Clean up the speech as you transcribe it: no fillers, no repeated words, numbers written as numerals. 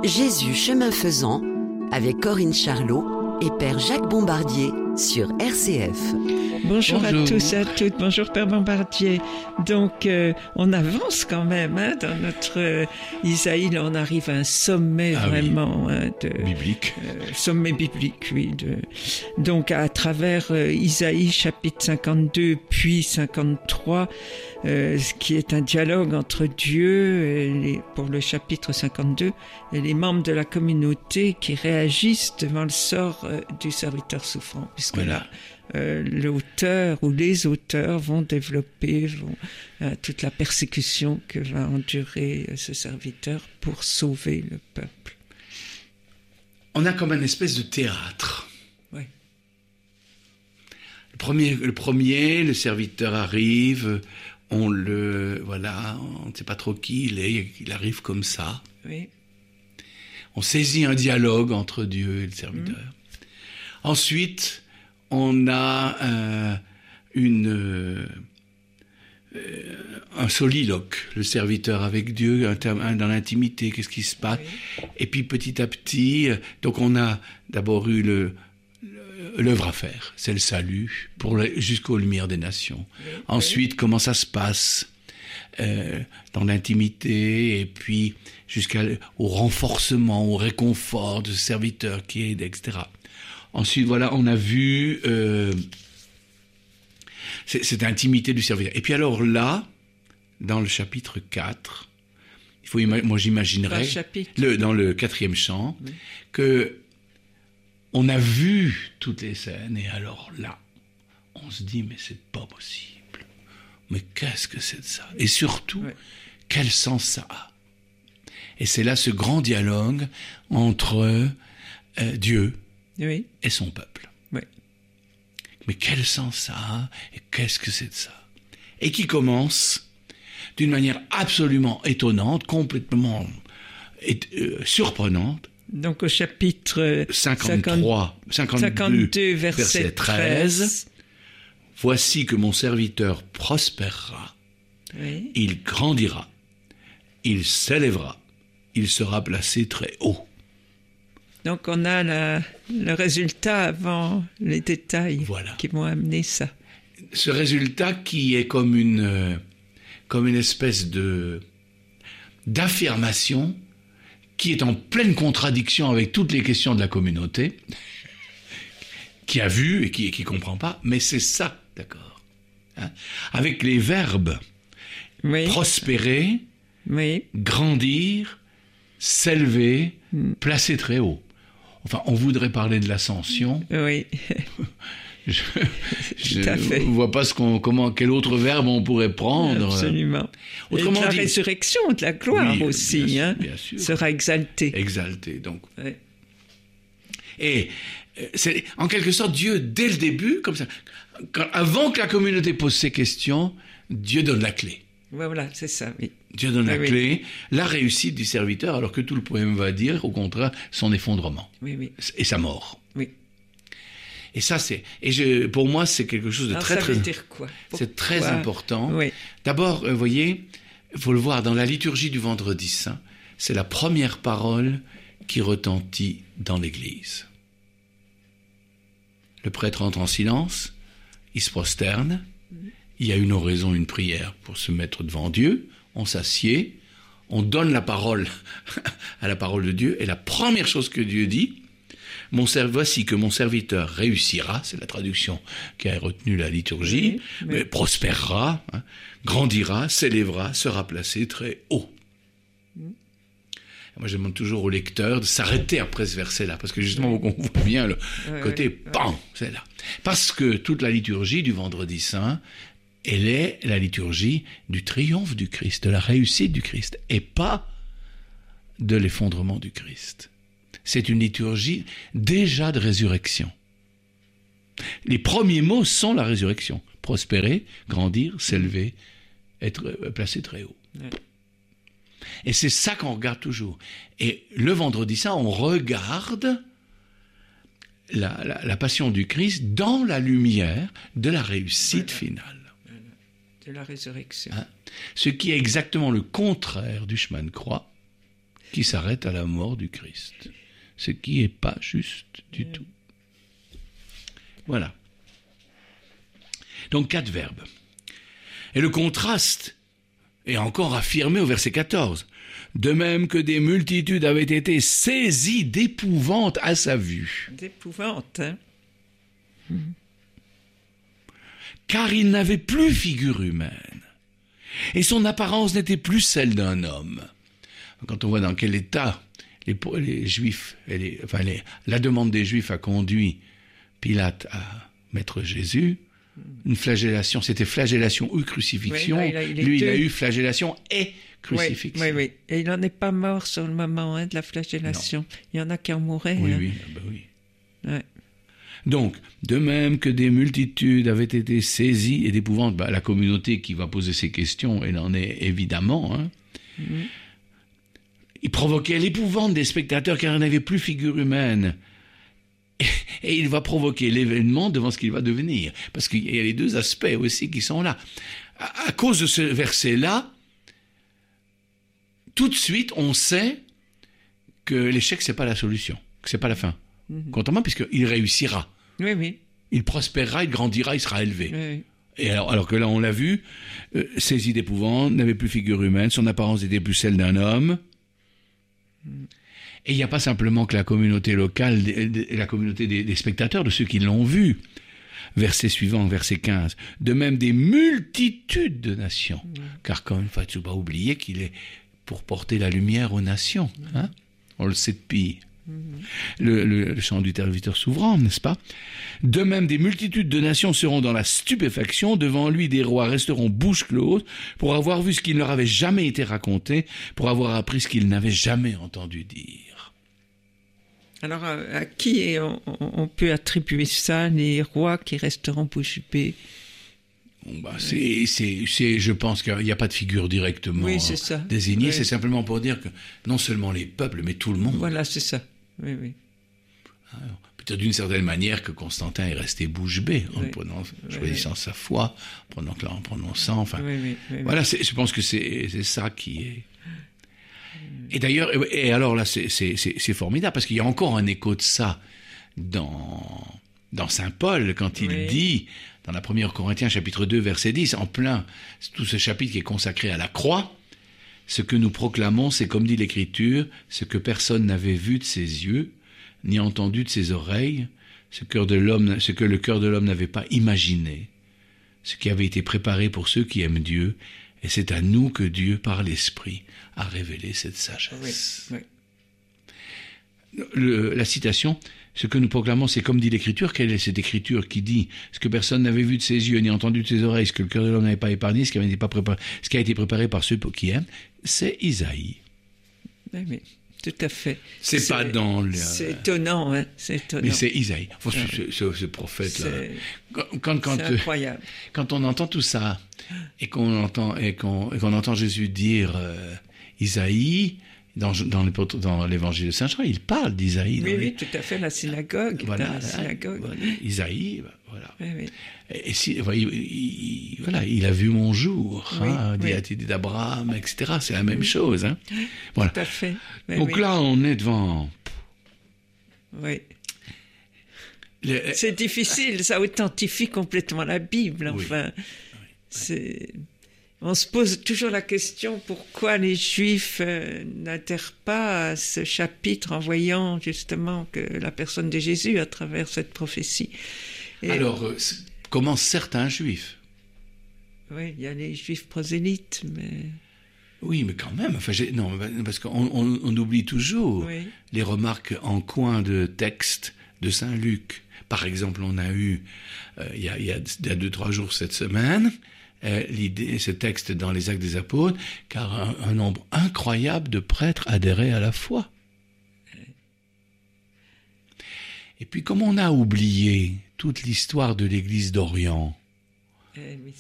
Jésus chemin faisant, avec Corinne Charlot et Père Jacques Bombardier sur RCF. Bonjour à tous et à toutes, bonjour Père Bombardier. Donc on avance quand même dans notre Isaïe, là on arrive à un sommet vraiment biblique. Sommet biblique, oui. Donc à travers Isaïe chapitre 52 puis 53, qui est un dialogue entre Dieu, pour le chapitre 52, et les membres de la communauté qui réagissent devant le sort du serviteur souffrant, puisque là l'auteur ou les auteurs vont développer toute la persécution que va endurer ce serviteur pour sauver le peuple. On a comme une espèce de théâtre. Oui. Le serviteur arrive, on ne sait pas trop qui il arrive comme ça. Oui. On saisit un dialogue entre Dieu et le serviteur. Ensuite, on a un soliloque, le serviteur avec Dieu, dans l'intimité, qu'est-ce qui se passe. Oui. Et puis petit à petit, donc on a d'abord eu l'œuvre à faire, c'est le salut, jusqu'aux lumières des nations. Oui. Ensuite, comment ça se passe dans l'intimité, et puis jusqu'au renforcement, au réconfort de ce serviteur qui aide, etc. Ensuite, on a vu cette intimité du serviteur. Et puis alors là, dans le chapitre 4, moi j'imaginerais, dans le 4e chant, que on a vu toutes les scènes, et alors là, on se dit, mais c'est pas possible. Mais qu'est-ce que c'est de ça? Et surtout, quel sens ça a? Et c'est là ce grand dialogue entre Dieu et son peuple. Oui. Mais quel sens ça a et qu'est-ce que c'est de ça? Et qui commence d'une manière absolument étonnante, complètement surprenante. Donc au chapitre 52, verset 13, « Voici que mon serviteur prospérera, il grandira, il s'élèvera, il sera placé très haut. » Donc on a le résultat avant les détails qui vont amener ça. Ce résultat qui est comme une espèce d'affirmation qui est en pleine contradiction avec toutes les questions de la communauté, qui a vu et qui comprend pas, mais c'est ça, d'accord, avec les verbes prospérer, grandir, s'élever, placer très haut. Enfin, on voudrait parler de l'ascension. Oui. Je ne vois pas quel autre verbe on pourrait prendre. Absolument. Autrement dit, la résurrection de la gloire aussi, bien sûr. Sera exaltée. Exaltée, donc. Oui. Et c'est en quelque sorte Dieu, dès le début, comme ça, avant que la communauté pose ses questions, Dieu donne la clé. Voilà, c'est ça, oui. Dieu donne la clé, la réussite du serviteur, alors que tout le poème va dire, au contraire, son effondrement. Et sa mort. Oui. Et ça, pour moi, c'est quelque chose de très, très... Ça veut dire quoi? C'est très important. Oui. D'abord, vous voyez, il faut le voir, dans la liturgie du Vendredi Saint, c'est la première parole qui retentit dans l'Église. Le prêtre entre en silence, il se prosterne, il y a une oraison, une prière pour se mettre devant Dieu, on s'assied, on donne la parole à la parole de Dieu, et la première chose que Dieu dit, voici que mon serviteur réussira, c'est la traduction qui a retenu la liturgie, mais prospérera, grandira, s'élèvera, sera placé très haut. Moi, je demande toujours au lecteur de s'arrêter après ce verset-là, parce que justement, on voit bien le côté pan, c'est là. Parce que toute la liturgie du Vendredi Saint, elle est la liturgie du triomphe du Christ, de la réussite du Christ, et pas de l'effondrement du Christ. C'est une liturgie déjà de résurrection. Les premiers mots sont la résurrection. Prospérer, grandir, s'élever, être placé très haut. Ouais. Et c'est ça qu'on regarde toujours. Et le Vendredi Saint, on regarde la passion du Christ dans la lumière de la réussite finale. De la résurrection. Ce qui est exactement le contraire du chemin de croix. qui s'arrête à la mort du Christ. Ce qui n'est pas juste du tout. Voilà. Donc 4 verbes. Et le contraste est encore affirmé au verset 14. De même que des multitudes avaient été saisies d'épouvante à sa vue. D'épouvante, hein? Car il n'avait plus figure humaine. Et son apparence n'était plus celle d'un homme. Quand on voit dans quel état les Juifs, la demande des Juifs a conduit Pilate à mettre Jésus, une flagellation, c'était flagellation ou crucifixion. Oui, il a eu flagellation et crucifixion. Oui. Et il n'en est pas mort sur le moment de la flagellation. Non. Il y en a qui en mouraient. Oui, hein. oui. Ouais. Donc, de même que des multitudes avaient été saisies et d'épouvante, la communauté qui va poser ces questions, elle en est évidemment. Hein. Il provoquait l'épouvante des spectateurs car il n'avait plus figure humaine. Et il va provoquer l'événement devant ce qu'il va devenir. Parce qu'il y a les deux aspects aussi qui sont là. À cause de ce verset-là, tout de suite, on sait que l'échec, c'est pas la solution, que c'est pas la fin. Contrairement, puisqu'il réussira. Oui. Il prospérera, il grandira, il sera élevé. Oui. Et alors que là, on l'a vu, saisi d'épouvante, n'avait plus figure humaine, son apparence n'était plus celle d'un homme. Et il n'y a pas simplement que la communauté locale, la communauté des spectateurs, de ceux qui l'ont vu. Verset suivant, verset 15. De même des multitudes de nations. Car quand même, il ne faut pas oublier qu'il est pour porter la lumière aux nations. Hein? On le sait depuis. Le chant du serviteur souverain, n'est-ce pas? De même, des multitudes de nations seront dans la stupéfaction, devant lui des rois resteront bouche close, pour avoir vu ce qui ne leur avait jamais été raconté, pour avoir appris ce qu'ils n'avaient jamais entendu dire. Alors, à qui on peut attribuer ça, les rois qui resteront bouche bée? Je pense qu'il n'y a pas de figure directement désignée, c'est simplement pour dire que non seulement les peuples, mais tout le monde. Voilà, c'est ça. Oui. Peut-être d'une certaine manière que Constantin est resté bouche bée en choisissant sa foi, en prononçant, enfin. Voilà, je pense que c'est ça qui est. Et d'ailleurs, et alors là, c'est formidable parce qu'il y a encore un écho de ça dans Saint Paul quand il dit dans la première Corinthiens chapitre 2 verset 10, en plein tout ce chapitre qui est consacré à la croix, ce que nous proclamons, c'est comme dit l'Écriture, ce que personne n'avait vu de ses yeux, ni entendu de ses oreilles, ce que le cœur de l'homme n'avait pas imaginé, ce qui avait été préparé pour ceux qui aiment Dieu, et c'est à nous que Dieu, par l'Esprit, a révélé cette sagesse. La citation, ce que nous proclamons, c'est comme dit l'Écriture. Quelle est cette Écriture qui dit ce que personne n'avait vu de ses yeux, ni entendu de ses oreilles, ce que le cœur de l'homme n'avait pas épargné, ce qui a été préparé par ceux qui aiment? C'est Isaïe. Oui, tout à fait. C'est pas dans le... C'est étonnant, hein. C'est étonnant. Mais c'est Isaïe. Ce prophète-là. C'est incroyable. Quand on entend tout ça, et qu'on entend Jésus dire Isaïe, dans l'évangile de Saint Jean, il parle d'Isaïe. Oui, tout à fait, la synagogue. Voilà, Isaïe, voilà. Oui. Et il a vu mon jour, dit d'Abraham, etc. C'est la même chose. Hein. Voilà. Tout à fait. Donc là, on est devant... Oui. C'est difficile, ça authentifie complètement la Bible, enfin. On se pose toujours la question pourquoi les Juifs n'adhèrent pas à ce chapitre en voyant justement que la personne de Jésus à travers cette prophétie. Alors, comment certains Juifs? Oui, il y a les Juifs prosélytes, mais... Oui, mais quand même, parce qu'on oublie toujours les remarques en coin de texte de Saint Luc. Par exemple, on a eu, il y a 2-3 jours cette semaine, ce texte dans les Actes des Apôtres, car un nombre incroyable de prêtres adhéraient à la foi. Et puis, comme on a oublié toute l'histoire de l'Église d'Orient,